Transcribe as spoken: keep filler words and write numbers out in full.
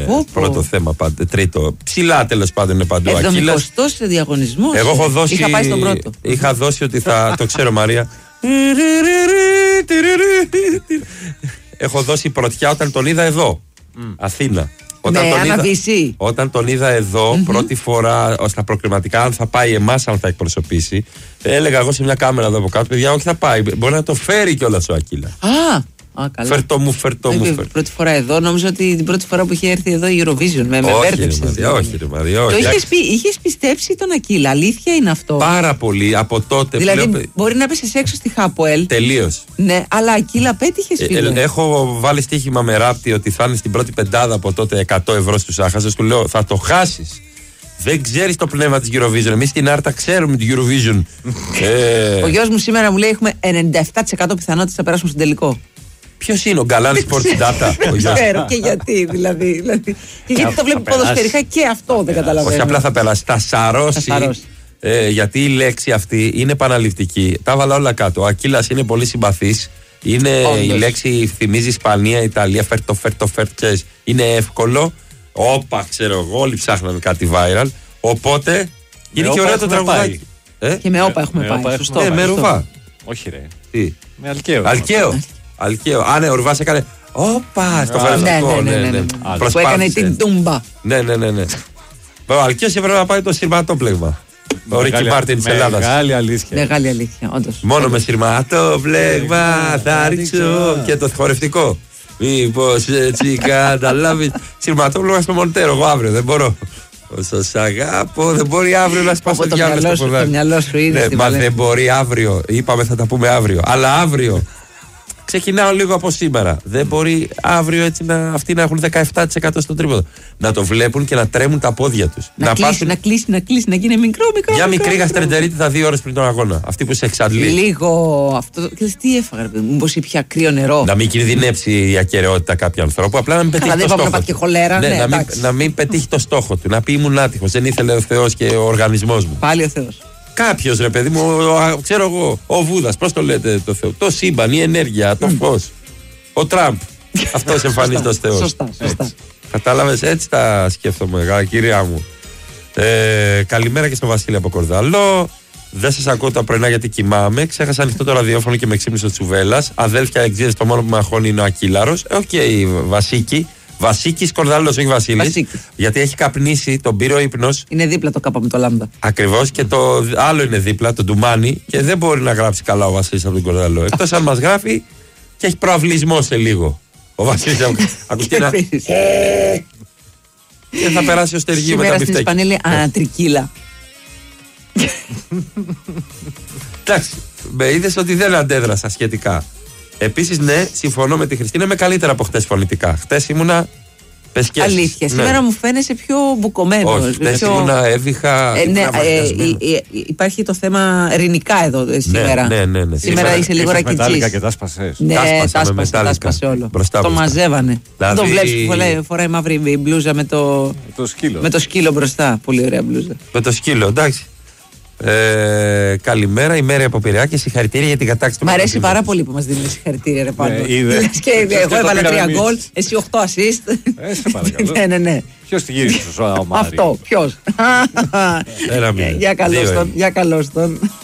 πω, πω. Πρώτο θέμα πάντα. Τρίτο. Ψηλά τέλος πάντων είναι παντού. εβδομηκοστός διαγωνισμός. Εγώ έχω δώσει. Είχα πάει στον πρώτο. Είχα δώσει ότι θα. Το ξέρω, Μαρία. Έχω δώσει πρωτιά όταν τον είδα εδώ. Mm. Αθήνα. Όταν, ναι, τον είδα, όταν τον είδα εδώ mm-hmm. πρώτη φορά στα προκριματικά, αν θα πάει εμάς, αν θα εκπροσωπήσει, έλεγα εγώ σε μια κάμερα εδώ από κάτω, παιδιά, όχι θα πάει. Μπορεί να το φέρει κιόλας ο Ακύλα. Α! Α, καλά. Φερτό μου, φερτό μου. Φερτό. Πρώτη φορά εδώ, νόμιζα ότι την πρώτη φορά που είχε έρθει εδώ η Eurovision. Με, με βέρτεψε. Όχι, ρε Μαρία, όχι. Το είχες, πει, είχες πιστέψει τον Ακύλα, αλήθεια είναι αυτό? Πάρα πολύ, από τότε. Δηλαδή, πλέον... μπορεί να πέσες έξω στη Χάποελ. Τελείως. Ναι, αλλά Ακύλα πέτυχες, φίλε. Ε, έχω βάλει στοίχημα με ράπτη ότι θα είναι στην πρώτη πεντάδα από τότε εκατό ευρώ στους άχασες. Του λέω, θα το χάσεις. Δεν ξέρεις το πνεύμα της Eurovision. Εμείς στην Άρτα ξέρουμε την Eurovision. ε... Ο γιος μου σήμερα μου λέει έχουμε ενενήντα επτά τοις εκατό πιθανότητες να περάσουμε στον τελικό. Ποιος είναι ο Γκαλάνης Sports Data? Δεν ξέρω και γιατί δηλαδή. δηλαδή. Και γιατί το βλέπει ποδοσφαιρικά και αυτό δεν καταλαβαίνω. Όχι απλά θα περάσει. Θα σαρώσει. Ε, γιατί η λέξη αυτή είναι επαναληπτική. Τα έβαλα όλα κάτω. Ο Ακύλας είναι πολύ συμπαθής. Είναι η λέξη θυμίζει Ισπανία, Ιταλία. Φέρτο, φέρτο, φέρτο. Είναι εύκολο. Όπα, ξέρω εγώ. Όλοι ψάχναν κάτι viral. Οπότε είναι και ωραίο το τραγουδάκι. Και με όπα έχουμε πάει. Σωστό. Με ρουβά. Όχι, ρε. Τι? Με αλκαίο. Αλκαίο. Αλκαίο. Α, ναι, ο Ρουβάς έκανε. Όπα, στο φαρμακείο. Ναι, ναι, ναι. Που έκανε την τούμπα. Ναι, ναι, ναι. Ο Αλκαίος έπρεπε να πάει το σειρματόπλεγμα. Ο Ρίκι Μάρτιν της Ελλάδας. Μεγάλη αλήθεια. Μεγάλη αλήθεια, όντως. Μόνο με σειρματόπλεγμα θα ρίξω και το χορευτικό. Μήπως έτσι καταλάβεις. Σειρματόπλεγμα στο Μοντέρο. Εγώ αύριο δεν μπορώ. Όσο σ' αγάπω, δεν μπορεί αύριο να σπάσω το διάλογο στο ποδάρι. Το μυαλό σου είναι. Ναι, μα δεν μπορεί αύριο. Είπαμε θα τα πούμε αύριο. Αλλά αύριο. Ξεκινάω λίγο από σήμερα. Δεν μπορεί αύριο έτσι να, αυτοί να έχουν δεκαεπτά τοις εκατό στο τρίποδο. Να το βλέπουν και να τρέμουν τα πόδια τους. Να, να κλείσει, πάσουν... να κλείσει, να κλείσει, να γίνει μικρό, μικρό. Μια μικρό, μικρή μικρό. γαστρεντερίτιδα δύο ώρες πριν τον αγώνα. Αυτή που σε εξαντλεί. Λίγο αυτό. Και τι έφαγα, μήπως ήπια κρύο νερό. Να μην κινδυνεύσει η ακεραιότητα κάποιου ανθρώπου. Απλά να μην πετύχει. Καλά, το δεν στόχο να του. και χολέρα, ναι, ναι, να, μην, να μην πετύχει το στόχο του. Να πει ήμουν άτυχος. Δεν ήθελε ο Θεός και ο οργανισμός μου. Πάλι ο Θεός. Κάποιος ρε παιδί μου, ο, ξέρω εγώ, ο Βούδας, πώς το λέτε το Θεό. Το σύμπαν, η ενέργεια, το φως. Ο Τραμπ. Αυτός εμφανίζεται ως Θεός. Σωστά, σωστά. Κατάλαβες, έτσι τα σκέφτομαι, κυρία μου. Ε, καλημέρα και στο Βασίλη από Κορδαλό. Δεν σας ακούω τα πρωινά γιατί κοιμάμαι. Ξέχασα ανοιχτό το ραδιόφωνο και με ξύπνησε ο Τσουβέλλας. Αδέλφια εξής, το μόνο που με αγχώνει είναι ο Ακύλαρος. Οκ, okay, Βασίκη. Βασίκης Κορδαλός, όχι Βασίλης. Βασίκης. Γιατί έχει καπνίσει, τον πήρε ο ύπνος. Είναι δίπλα το κάπα με το λάμδα. Ακριβώς, και το άλλο είναι δίπλα, το ντουμάνι. Και δεν μπορεί να γράψει καλά ο Βασίλης από τον Κορδαλό. Εκτός αν μας γράφει και έχει προαυλισμό σε λίγο. Ο Βασίλης ακουστεί ένα. Και θα περάσει ο Στεργίου με τα μπιφτέκια. Σήμερα στην Ισπανία λέει ανατρικύλα. Εντάξει, με είδες ότι δεν αντέδρασα σχετικά. Επίσης, ναι, συμφωνώ με τη Χριστίνα, είμαι καλύτερα από χτες φωνητικά. Χτες ήμουνα πεσκέσεις. Αλήθεια, σήμερα ναι. μου φαίνεσαι πιο μπουκωμένος. Όχι, χτες πιο... ήμουνα έβηχα. Ε, ναι, ε, ε, ε, υπάρχει το θέμα ρηνικά εδώ ε, σήμερα. Ναι, ναι, ναι, ναι. Σήμερα, σήμερα είσαι λίγο ρακιτσής. Μετάλλικα και τα σπασές. Ναι, τα σπασέ, τα σπασέ όλο. Μπροστά, το μπροστά. μαζεύανε. Δηλαδή... Το βλέπεις που φοράει, φοράει μαύρη μπλούζα με το, το σκύλο. με το σκύλο μπροστά. Πολύ ωραία μπλούζα. Με το σκύλο, εντάξει. Ε, καλημέρα, η Μέρη από Πειραιά και συγχαρητήρια για την κατάκτηση του. Μ' αρέσει πάρα πολύ που μας δίνει συγχαρητήρια ρε πάνω. Ναι, και εγώ έβαλα τρία γκολ, εσύ οχτώ assist. Ε, σε παρακαλώ. ναι, ναι, ναι. Ποιος τη γύρισε στο Μάρι? Αυτό, ποιος. Ένα μήνα. Για καλώς τον.